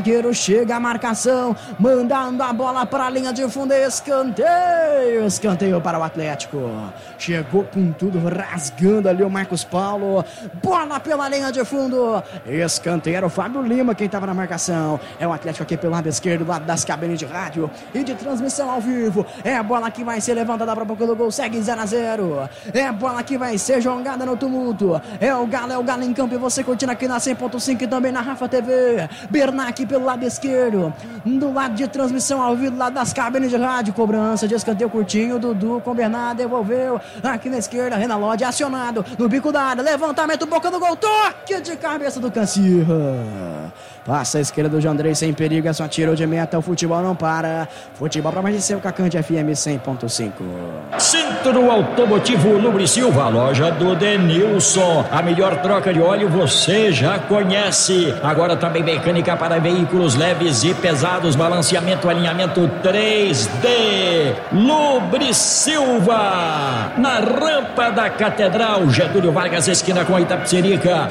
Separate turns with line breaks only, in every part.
zagueiro chega a marcação, mandando a bola para a linha de fundo, escanteio para o Atlético. Chegou com tudo, rasgando ali o Marcos Paulo, bola pela linha de fundo, escanteio. Era o Fábio Lima quem estava na marcação. É o Atlético aqui pelo lado esquerdo, lado das cabines de rádio e de transmissão ao vivo. É a bola que vai ser levantada para a boca do gol, segue 0-0. É a bola que vai ser jogada no tumulto. É o Galo em campo e você curtindo aqui na 100.5 e também na Rafa TV. Bernac pelo lado esquerdo, do lado de transmissão ao vivo, do lado das cabines de rádio. Cobrança de escanteio curtinho, Dudu com Bernardo, devolveu aqui na esquerda. Renan Lodge acionado no bico da área, levantamento, boca do gol, toque de cabeça do Cancirra. Passa a esquerda do Jandrei sem perigo, é só tiro de meta, o futebol não para. Futebol para mais de seu Cacante FM 100.5.
Centro Automotivo Lubrisilva, loja do Denilson. A melhor troca de óleo você já conhece. Agora também mecânica para veículos leves e pesados, balanceamento, alinhamento 3D. Lubrisilva, na rampa da Catedral, Getúlio Vargas, esquina com Itapecerica,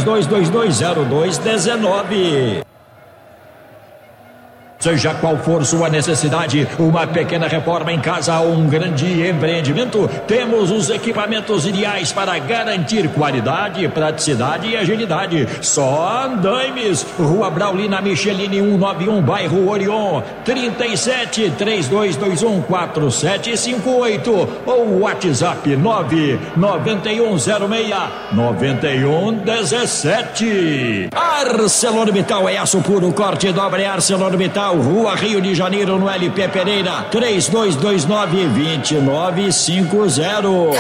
32220219. Seja qual for sua necessidade, uma pequena reforma em casa ou um grande empreendimento, temos os equipamentos ideais para garantir qualidade, praticidade e agilidade. Só Andaimes, Rua Braulina Michelini 191, bairro Orion, 37-3221-4758 ou WhatsApp 99106-9117. ArcelorMittal é aço puro, corte dobre ArcelorMittal, Rua Rio de Janeiro, no LP Pereira, 3229-2950.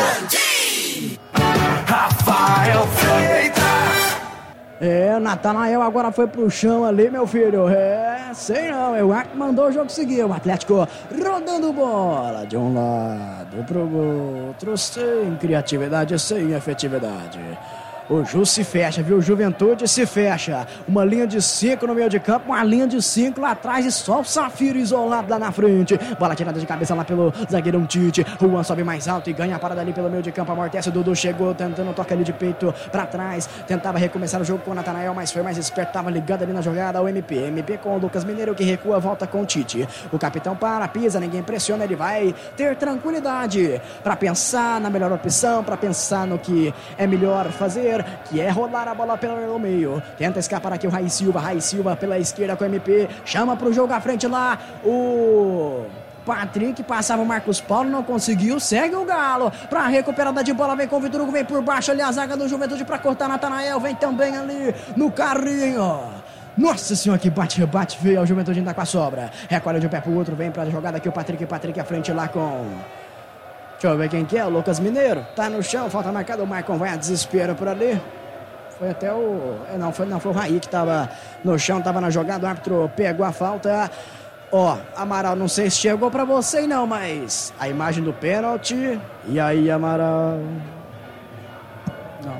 Rafael Freitas.
O Natanael agora foi pro chão ali, meu filho. Sei não, o Arco mandou o jogo seguir. O Atlético rodando bola de um lado pro outro, sem criatividade, sem efetividade. O Ju se fecha, viu? Juventude se fecha. Uma linha de 5 no meio de campo, uma linha de 5 lá atrás e só o Safiro isolado lá na frente. Bola tirada de cabeça lá pelo zagueiro Tite. Juan sobe mais alto e ganha a parada ali pelo meio de campo. Amortece, o Dudu chegou tentando tocar ali de peito pra trás. Tentava recomeçar o jogo com o Natanael, mas foi mais esperto, tava ligado ali na jogada o MP com o Lucas Mineiro que recua, volta com o Tite. O capitão para, pisa, ninguém pressiona, ele vai ter tranquilidade pra pensar na melhor opção, pra pensar no que é melhor fazer, que é rolar a bola pelo meio. Tenta escapar aqui o Raí Silva pela esquerda com o MP, chama pro jogo à frente lá o Patrick, passava o Marcos Paulo, não conseguiu, segue o Galo pra recuperada de bola, vem com o Vitor Hugo, vem por baixo ali a zaga do Juventude pra cortar Natanael, vem também ali no carrinho. Nossa senhora, que bate feio, o Juventude ainda com a sobra, recolhe de um pé pro outro, vem pra jogada aqui o Patrick à frente lá com... Deixa eu ver quem que é, o Lucas Mineiro, tá no chão, falta marcada, o Maicon vai a desespero por ali. Foi até o... Não, foi o Raí que tava no chão, tava na jogada, o árbitro pegou a falta. Amaral, não sei se chegou pra você não, mas a imagem do pênalti. E aí, Amaral?
Não.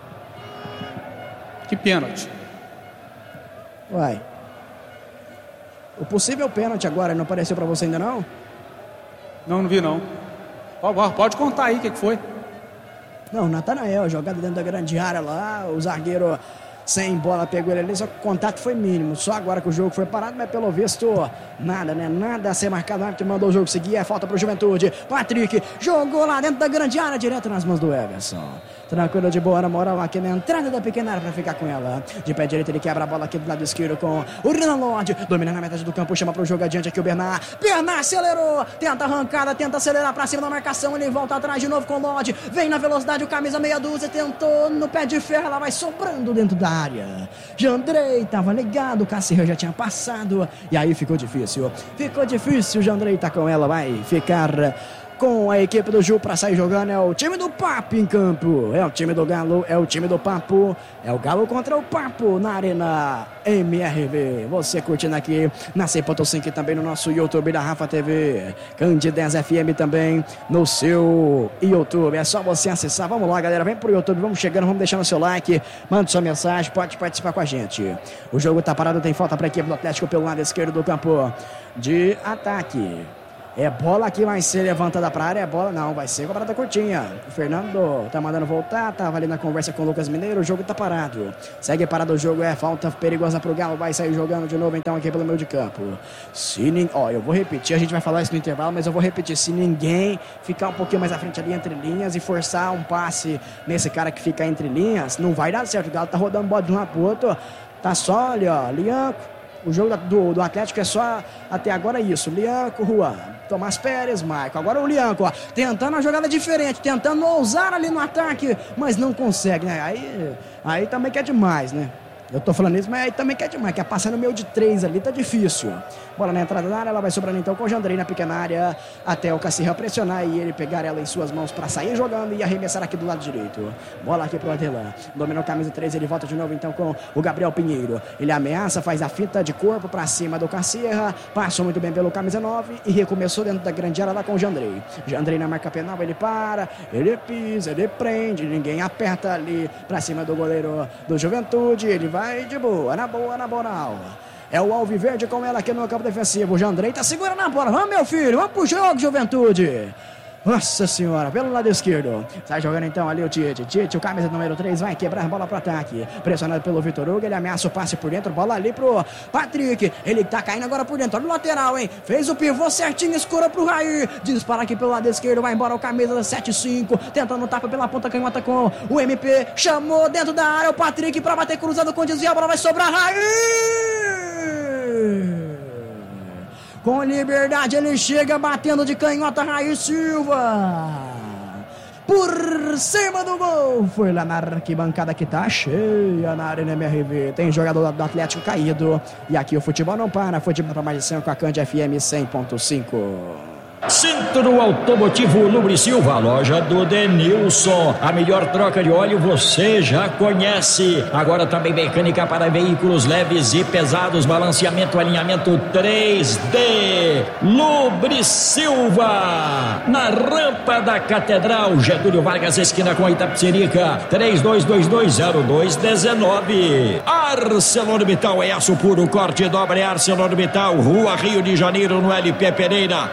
Que pênalti?
Uai. O possível pênalti agora, não apareceu pra você ainda não?
Não vi não. Pode contar aí o que foi.
Não, Natanael, jogada dentro da grande área lá, o zagueiro sem bola pegou ele ali, só que o contato foi mínimo, só agora que o jogo foi parado, mas pelo visto nada, né, nada a ser marcado, o árbitro mandou o jogo seguir, é falta pro Juventude. Patrick jogou lá dentro da grande área, direto nas mãos do Everson, tranquilo, de boa, na moral aqui na entrada da pequena área pra ficar com ela, de pé direito ele quebra a bola aqui do lado esquerdo com o Renan Lodge, dominando na metade do campo, chama pro jogo adiante aqui o Bernard acelerou, tenta arrancada, tenta acelerar pra cima da marcação, ele volta atrás de novo com o Lodge, vem na velocidade, o camisa meia dúzia, tentou no pé de ferro, ela vai sobrando dentro da área. Jandrei tava ligado, o Cassirra já tinha passado e aí ficou difícil, Jandrei tá com ela, vai ficar com a equipe do Ju para sair jogando. É o time do Papo em campo, é o time do Galo, é o time do Papo, é o Galo contra o Papo na Arena MRV. Você curtindo aqui na 100.5 e também no nosso YouTube da Rafa TV, Cande 10 FM também no seu YouTube. É só você acessar. Vamos lá, galera, vem pro YouTube, vamos chegando, vamos deixando seu like, manda sua mensagem, pode participar com a gente. O jogo tá parado, tem falta para a equipe do Atlético pelo lado esquerdo do campo de ataque. É bola que vai ser levantada pra área, é bola não, vai ser cobrada curtinha. O Fernando tá mandando voltar, tava ali na conversa com o Lucas Mineiro, o jogo tá parado. Segue parado o jogo, falta perigosa pro Galo, vai sair jogando de novo então aqui pelo meio de campo. Eu vou repetir, a gente vai falar isso no intervalo, mas eu vou repetir, se ninguém ficar um pouquinho mais à frente ali entre linhas e forçar um passe nesse cara que fica entre linhas, não vai dar certo. O Galo tá rodando bola de um lado pro outro, tá só ali, ó, Lianco. O jogo do Atlético é só até agora isso. Lianco, Juan, Tomás Pérez, Maicon. Agora o Lianco, ó, tentando uma jogada diferente, tentando ousar ali no ataque, mas não consegue, né? Aí também que é demais, né? Eu tô falando isso, mas aí também quer demais, quer passar no meio de 3 ali, tá difícil. Bola na entrada da área, ela vai sobrando então com o Jandrei na pequena área, até o Cassirra pressionar e ele pegar ela em suas mãos pra sair jogando e arremessar aqui do lado direito. Bola aqui pro Adelan, dominou a camisa 13, ele volta de novo então com o Gabriel Pinheiro. Ele ameaça, faz a fita de corpo pra cima do Cassirra, passou muito bem pelo camisa 9 e recomeçou dentro da grande área lá com o Jandrei. Jandrei na marca penal, ele para, ele pisa, ele prende, ninguém aperta ali pra cima do goleiro do Juventude, ele vai de boa, na boa. É o Alviverde com ela aqui no campo defensivo. O Jandrei tá segurando a bola. Vamos, meu filho, vamos pro jogo, Juventude. Nossa senhora, pelo lado esquerdo. Sai jogando então ali o Tite, o camisa número 3 vai quebrar a bola pro ataque. Pressionado pelo Vitor Hugo, ele ameaça o passe por dentro. Bola ali pro Patrick. Ele tá caindo agora por dentro. Olha o lateral, hein? Fez o pivô certinho, escura pro Raí. Dispara aqui pelo lado esquerdo, vai embora o camisa 7-5. Tentando tapa pela ponta canhota com o MP. Chamou dentro da área o Patrick pra bater cruzado com o desvio. A bola vai sobrar Raí. Com liberdade ele chega batendo de canhota, Raí Silva. Por cima do gol. Foi lá na arquibancada que tá cheia na Arena MRV. Tem jogador do Atlético caído. E aqui o futebol não para. Futebol para mais de com a Cândia FM 100.5.
Centro Automotivo Lubrisilva, loja do Denilson. A melhor troca de óleo você já conhece. Agora também mecânica para veículos leves e pesados, balanceamento, alinhamento 3D. Lubrisilva, na rampa da Catedral, Getúlio Vargas, esquina com Itapecerica, 32220219. ArcelorMittal é aço puro, corte e dobra, é ArcelorMittal, Rua Rio de Janeiro, no LP Pereira,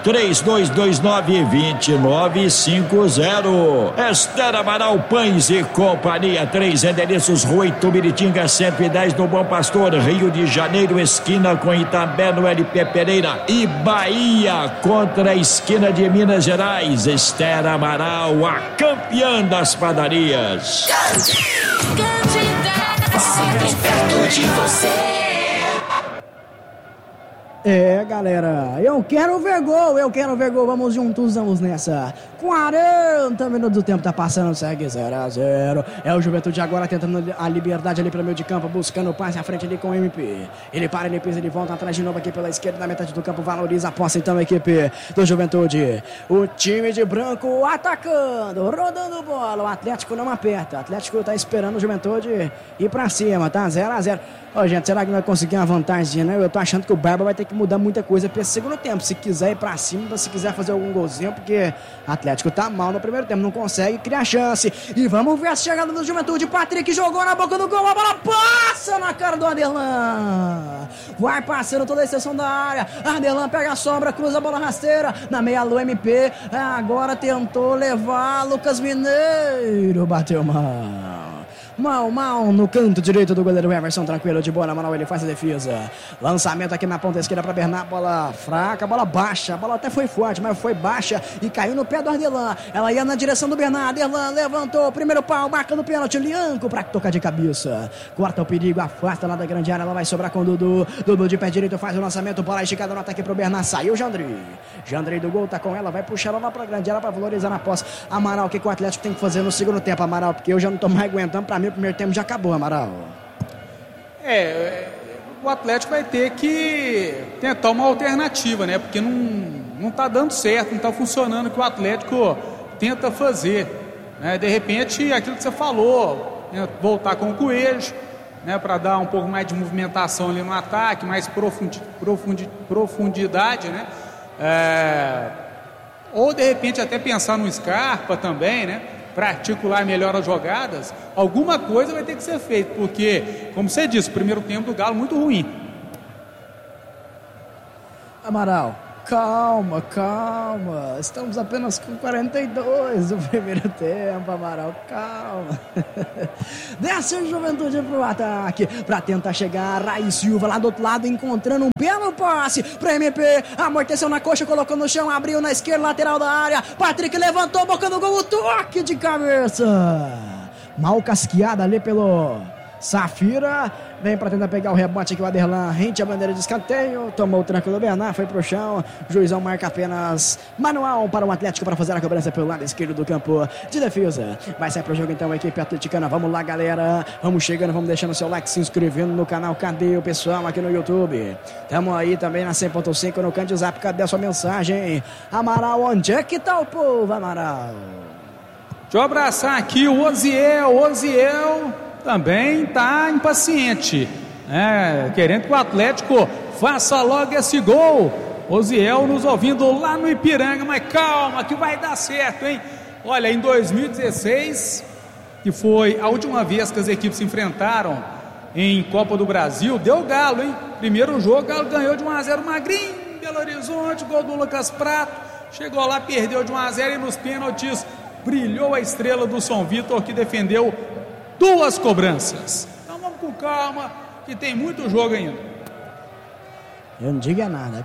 3229-2950. Esther Amaral Pães e Companhia, 3 endereços, Rua Itumiritinga 110 no Bom Pastor, Rio de Janeiro, esquina com Itambé no LP Pereira, e Bahia contra a esquina de Minas Gerais. Esther Amaral, a campeã das padarias.
Sempre perto de você.
É, galera, eu quero ver gol, vamos juntos, vamos nessa. 40 minutos do tempo tá passando, segue 0-0. É o Juventude agora tentando a liberdade ali pelo meio de campo, buscando o passe à frente ali com o MP. Ele para, ele pisa, ele volta atrás de novo aqui pela esquerda, na metade do campo, valoriza a posse então a equipe do Juventude. O time de branco atacando, rodando bola, o Atlético não aperta, o Atlético tá esperando o Juventude ir pra cima, tá 0-0. Ó, gente, será que nós conseguimos uma vantagem, né? Eu tô achando que o Barba vai ter que mudar muita coisa pra esse segundo tempo. Se quiser ir pra cima, se quiser fazer algum golzinho, porque o Atlético tá mal no primeiro tempo, não consegue criar chance. E vamos ver a chegada do Juventude. Patrick jogou na boca do gol, a bola passa na cara do Aderlan. Vai passando toda a extensão da área. Aderlan pega a sombra, cruza a bola rasteira. Na meia-lua, MP. Agora tentou levar Lucas Mineiro. Bateu mal. Mal no canto direito do goleiro Everson, tranquilo, de boa na mão, ele faz a defesa. Lançamento aqui na ponta esquerda para Bernard, bola fraca, bola baixa, a bola até foi forte, mas foi baixa e caiu no pé do Ardelan. Ela ia na direção do Bernard, Ardelan levantou o primeiro pau, marca no pênalti, Lianco para tocar de cabeça. Corta o perigo, afasta lá da grande área, ela vai sobrar com o Dudu. Dudu de pé direito faz o lançamento, bola esticada no ataque pro Bernard, saiu o Jandrei do gol, tá com ela, vai puxar ela lá pra grande área para valorizar na posse. Amaral, o que o Atlético tem que fazer no segundo tempo, Amaral? Porque eu já não tô mais aguentando, pra mim o primeiro tempo já acabou, Amaral.
O Atlético vai ter que tentar uma alternativa, né? Porque não tá dando certo, não tá funcionando o que o Atlético tenta fazer, né? De repente, aquilo que você falou, né? Voltar com o Coelho, né? Para dar um pouco mais de movimentação ali no ataque, mais profundidade, né? Ou de repente até pensar no Scarpa também, né? Para articular melhor as jogadas, alguma coisa vai ter que ser feita, porque, como você disse, o primeiro tempo do Galo muito ruim.
Amaral, Calma. Estamos apenas com 42 do primeiro tempo, Amaral. Calma. Desce o Juventude pro ataque. Pra tentar chegar. Raí Silva lá do outro lado, encontrando um belo passe pra MP. Amorteceu na coxa, colocou no chão, abriu na esquerda, lateral da área. Patrick levantou, boca no gol, o toque de cabeça. Mal casqueada ali pelo Safira. Vem pra tentar pegar o rebote aqui o Aderlan. Rente a bandeira de escanteio. Tomou o tranco do Bernard, foi pro chão. O juizão marca apenas manual para o Atlético para fazer a cobrança pelo lado esquerdo do campo de defesa. Vai sair pro jogo então a equipe atleticana. Vamos lá, galera. Vamos chegando, vamos deixando o seu like, se inscrevendo no canal. Cadê o pessoal aqui no YouTube? Tamo aí também na 100.5 no Canto Zap. Cadê a sua mensagem? Amaral, onde é que tá o povo, Amaral?
Deixa eu abraçar aqui o Oziel também tá impaciente, querendo que o Atlético faça logo esse gol. Oziel nos ouvindo lá no Ipiranga, mas calma que vai dar certo, hein? Olha, em 2016, que foi a última vez que as equipes se enfrentaram em Copa do Brasil, deu galo, hein? Primeiro jogo, o Galo ganhou de 1-0, Magrinho, Belo Horizonte, gol do Lucas Prato, chegou lá, perdeu de 1-0 e nos pênaltis brilhou a estrela do São Vitor, que defendeu 2 cobranças. Então vamos com calma, que tem muito jogo ainda.
Eu não diga nada.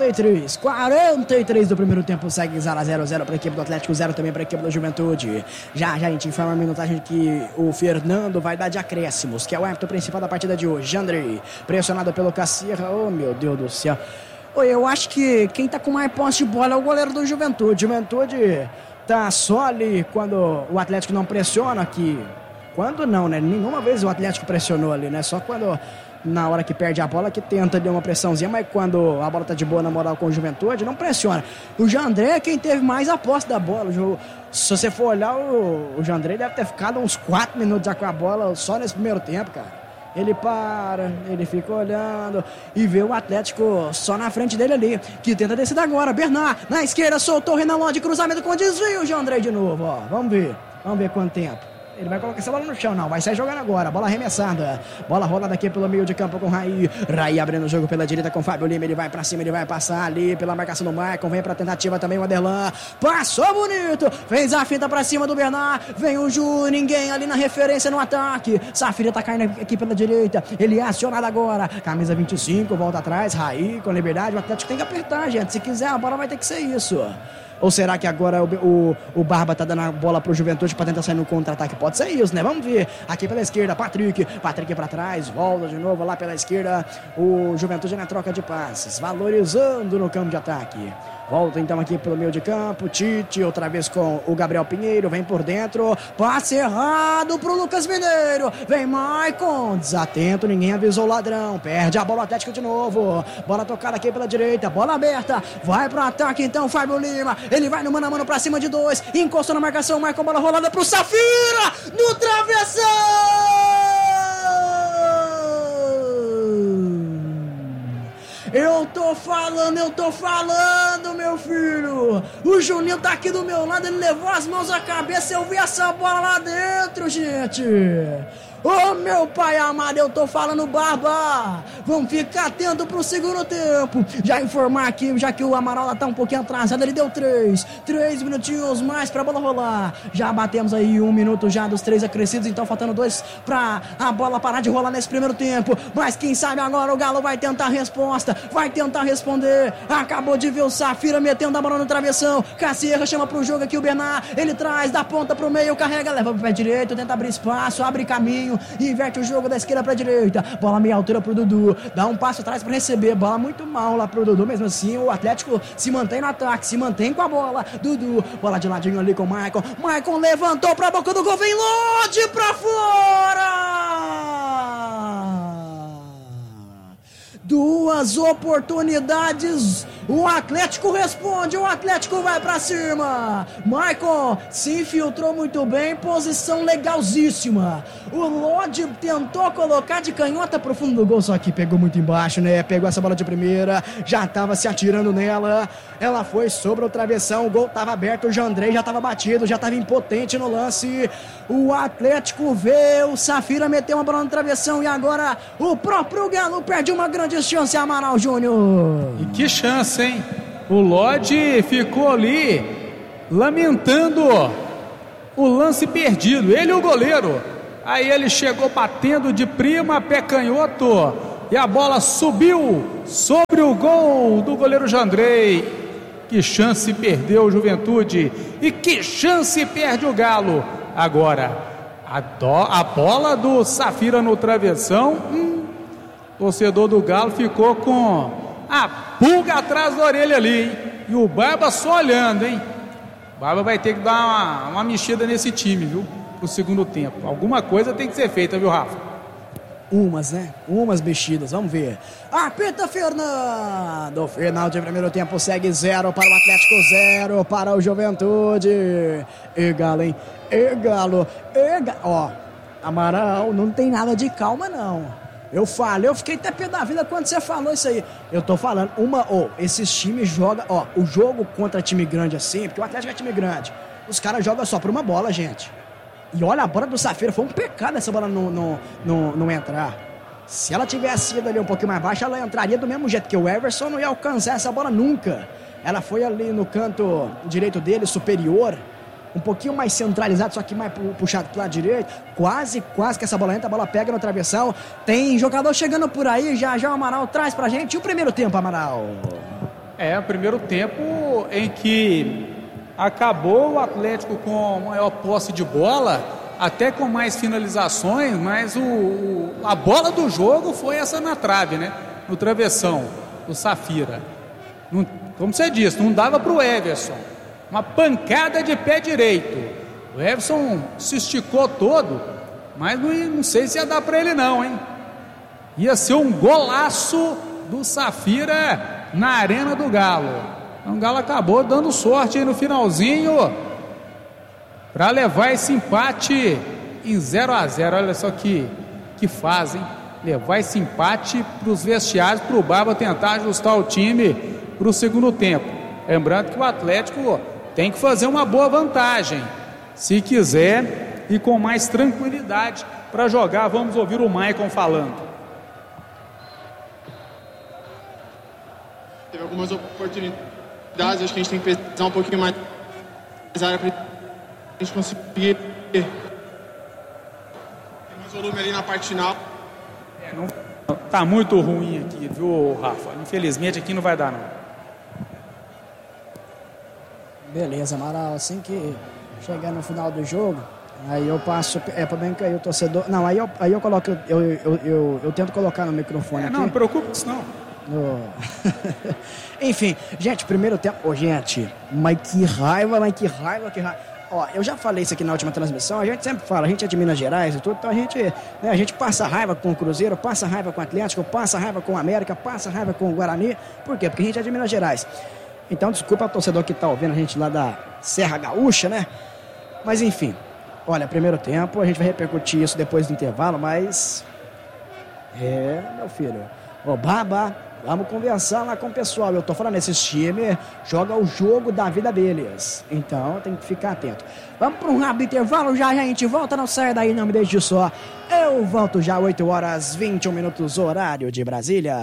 43 do primeiro tempo. Segue 0-0 para a equipe do Atlético, 0 também para a equipe da Juventude. Já a gente informa a minutagem que o Fernando vai dar de acréscimos, que é o árbitro principal da partida de hoje. Jandrei, pressionado pelo Cacirra. Oh, meu Deus do céu. Eu acho que quem tá com mais posse de bola é o goleiro do Juventude. Juventude tá só ali quando o Atlético não pressiona aqui. Quando não, né? Nenhuma vez o Atlético pressionou ali, né? Só quando, na hora que perde a bola, que tenta dar uma pressãozinha, mas quando a bola tá de boa na moral com o Juventude, não pressiona. O Jandrei é quem teve mais a posse da bola. Se você for olhar, o Jandrei deve ter ficado uns 4 minutos já com a bola só nesse primeiro tempo, cara. Ele para, ele fica olhando e vê o Atlético só na frente dele ali, que tenta descer agora. Bernard, na esquerda, soltou o Renan de cruzamento com desvio. O Jandrei de novo, ó. Vamos ver quanto tempo. Ele vai colocar essa bola no chão, não. Vai sair jogando agora. Bola arremessada. Bola rolada aqui pelo meio de campo com Raí. Raí abrindo o jogo pela direita com Fábio Lima. Ele vai pra cima, ele vai passar ali pela marcação do Maicon. Vem pra tentativa também o Aderlan. Passou bonito. Fez a finta pra cima do Bernard. Vem o Ju. Ninguém ali na referência no ataque. Safira tá caindo aqui pela direita. Ele é acionado agora. Camisa 25. Volta atrás. Raí com liberdade. O Atlético tem que apertar, gente. Se quiser, a bola vai ter que ser isso. Ou será que agora o Barba tá dando a bola pro Juventude pra tentar sair no contra-ataque? Pode ser isso, né? Vamos ver. Aqui pela esquerda, Patrick pra trás, volta de novo lá pela esquerda. O Juventude na troca de passes, valorizando no campo de ataque. Volta então aqui pelo meio de campo, Tite, outra vez com o Gabriel Pinheiro, vem por dentro, passe errado pro Lucas Mineiro, vem Maicon, desatento, ninguém avisou o ladrão, perde a bola, Atlético de novo, bola tocada aqui pela direita, bola aberta, vai pro ataque então, Fábio Lima, ele vai no mano a mano pra cima de 2, encostou na marcação, Maicon, bola rolada pro Safira, no travessão! Eu tô falando, meu filho. O Juninho tá aqui do meu lado, ele levou as mãos à cabeça, eu vi essa bola lá dentro, gente. Ô, meu pai amado, eu tô falando, Barba. Vamos ficar atento pro segundo tempo. Já informar aqui, já que o Amaral tá um pouquinho atrasado, ele deu 3 minutinhos mais pra bola rolar. Já batemos aí 1 minuto já dos 3 acrescidos, então faltando 2 pra a bola parar de rolar nesse primeiro tempo. Mas quem sabe agora o Galo vai tentar a resposta, vai tentar responder. Acabou de ver o Safira metendo a bola no travessão. Cacierra chama pro jogo aqui o Bernard, ele traz da ponta pro meio, carrega, leva pro pé direito, tenta abrir espaço, abre caminho, inverte o jogo da esquerda pra direita, bola meia altura pro Dudu, dá um passo atrás pra receber, bola muito mal lá pro Dudu, mesmo assim o Atlético se mantém no ataque, se mantém com a bola, Dudu, bola de ladinho ali com o Maicon levantou pra boca do gol, vem Lodi pra fora! 2 oportunidades, o Atlético responde, o Atlético vai pra cima, Maicon se infiltrou muito bem, posição legalzíssima, o Lodi tentou colocar de canhota pro fundo do gol, só que pegou muito embaixo, né, pegou essa bola de primeira, já tava se atirando nela, ela foi sobre o travessão, o gol tava aberto, o Jandrei já tava batido, já tava impotente no lance, o Atlético vê o Safira meter uma bola no travessão e agora o próprio Galo perde uma grande chance, Amaral Júnior.
E que chance, hein? O Lodge ficou ali lamentando o lance perdido, ele e o goleiro. Aí ele chegou batendo de prima, pé canhoto, e a bola subiu sobre o gol do goleiro Jandrei. Que chance perdeu o Juventude e que chance perde o Galo. Agora, a bola do Safira no travessão, o torcedor do Galo ficou com a pulga atrás da orelha ali, hein? E o Barba só olhando, hein? O Barba vai ter que dar uma mexida nesse time, viu? Pro segundo tempo. Alguma coisa tem que ser feita, viu, Rafa?
Umas mexidas, vamos ver. Apita Fernando. Final de primeiro tempo segue 0 para o Atlético, 0 para o Juventude. E Galo, hein? E Galo. Ó, Amaral, não tem nada de calma, não. Eu fiquei até pé da vida quando você falou isso aí. Eu tô falando, esses times jogam, o jogo contra time grande assim, porque o Atlético é time grande. Os caras jogam só por uma bola, gente. E olha, a bola do Safira, foi um pecado essa bola não entrar. Se ela tivesse ido ali um pouquinho mais baixa, ela entraria do mesmo jeito, porque o Everson não ia alcançar essa bola nunca. Ela foi ali no canto direito dele, superior, um pouquinho mais centralizado, só que mais puxado pro lado direito. Quase que essa bola entra, a bola pega no travessão. Tem jogador chegando por aí, já o Amaral traz pra gente. E o primeiro tempo, Amaral?
O primeiro tempo em que acabou o Atlético com maior posse de bola, até com mais finalizações, mas a bola do jogo foi essa na trave, né? No travessão, do Safira. Como você disse, não dava pro Everson. Uma pancada de pé direito. O Everson se esticou todo, mas não sei se ia dar pra ele não, hein? Ia ser um golaço do Safira na Arena do Galo. O Galo acabou dando sorte aí no finalzinho para levar esse empate em 0-0. Olha só que fazem. Levar esse empate para os vestiários, para o Barba tentar ajustar o time para o segundo tempo. Lembrando que o Atlético tem que fazer uma boa vantagem, se quiser, e com mais tranquilidade para jogar. Vamos ouvir o Maicon falando.
Teve algumas oportunidades. Acho que a gente tem que pesar um pouquinho mais a área para a gente conseguir ter mais volume ali na parte final.
Tá muito ruim aqui, viu, Rafa? Infelizmente aqui não vai dar, não.
Beleza, Amaral, assim que chegar no final do jogo, aí eu passo, para bem cair o torcedor. Não, aí eu coloco, eu tento colocar no microfone aqui.
Não, não preocupe com isso, não.
Enfim, gente, primeiro tempo. Gente, mas que raiva. Ó, eu já falei isso aqui na última transmissão. A gente sempre fala, a gente é de Minas Gerais e tudo, então a gente passa raiva com o Cruzeiro, passa raiva com o Atlético, passa raiva com o América, passa raiva com o Guarani. Por quê? Porque a gente é de Minas Gerais. Então, desculpa ao torcedor que tá ouvindo a gente lá da Serra Gaúcha, né? Mas enfim, olha, primeiro tempo, a gente vai repercutir isso depois do intervalo, mas meu filho, Baba, vamos conversar lá com o pessoal. Eu tô falando, esses times jogam o jogo da vida deles. Então tem que ficar atento. Vamos para um rápido intervalo, já a gente volta. Não saia daí, não me deixe só. Eu volto já 8h21, horário de Brasília.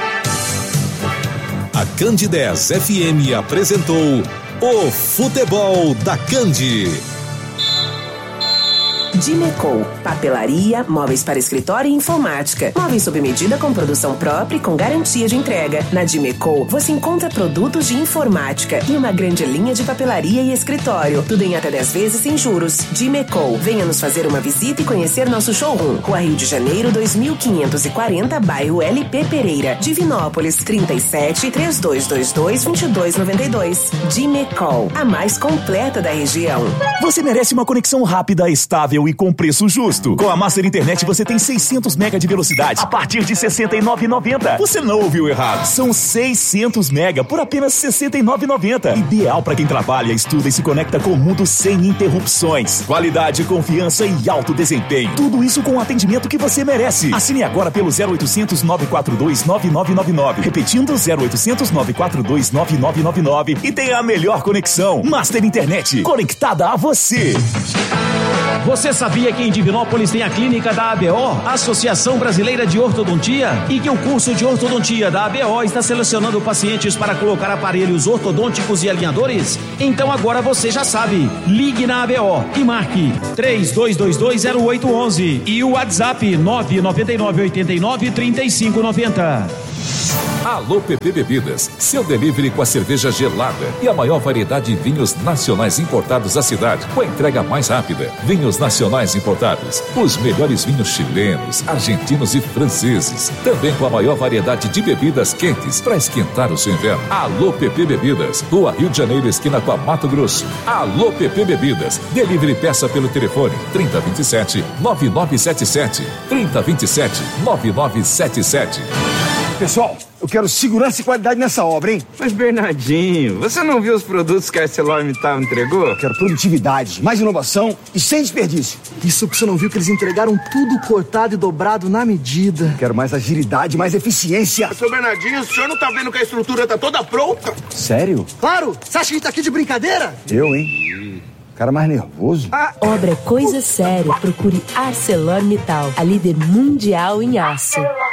A Candidez FM apresentou o Futebol da Candi.
Dimeco, papelaria, móveis para escritório e informática. Móveis sob medida com produção própria e com garantia de entrega. Na Dimeco, você encontra produtos de informática e uma grande linha de papelaria e escritório. Tudo em até 10 vezes sem juros. Dimeco, venha nos fazer uma visita e conhecer nosso showroom. Rua Rio de Janeiro, 2540, bairro LP Pereira. Divinópolis, 37-3222-2292. Dimeco, a mais completa da região.
Você merece uma conexão rápida, estável e com preço justo. Com a Master Internet você tem 600 mega de velocidade a partir de R$ 69,90. Você não ouviu errado. São 600 mega por apenas R$ 69,90. Ideal para quem trabalha, estuda e se conecta com o mundo sem interrupções. Qualidade, confiança e alto desempenho. Tudo isso com o atendimento que você merece. Assine agora pelo 0800 942 9999. Repetindo, 0800 942 9999 e tenha a melhor conexão. Master Internet, conectada a você.
Você sabia que em Divinópolis tem a clínica da ABO, Associação Brasileira de Ortodontia, e que o curso de ortodontia da ABO está selecionando pacientes para colocar aparelhos ortodônticos e alinhadores? Então agora você já sabe. Ligue na ABO e marque 32220811 e o WhatsApp 999893590.
Alô PP Bebidas, seu delivery com a cerveja gelada e a maior variedade de vinhos nacionais importados da cidade, com a entrega mais rápida. Vinhos nacionais importados, os melhores vinhos chilenos, argentinos e franceses, também com a maior variedade de bebidas quentes para esquentar o seu inverno. Alô PP Bebidas, Rua Rio de Janeiro, esquina com a Mato Grosso. Alô PP Bebidas, delivery peça pelo telefone 3027-9977, 3027-9977.
Pessoal, eu quero segurança e qualidade nessa obra, hein?
Mas, Bernardinho, você não viu os produtos que a ArcelorMittal entregou?
Eu quero produtividade, mais inovação e sem desperdício.
Isso que você não viu, que eles entregaram tudo cortado e dobrado na medida.
Eu quero mais agilidade, mais eficiência.
Seu Bernardinho, o senhor não tá vendo que a estrutura tá toda pronta?
Sério?
Claro! Você acha que a gente tá aqui de brincadeira?
Eu, hein? Cara mais nervoso.
Obra é coisa séria. Procure ArcelorMittal, a líder mundial em aço.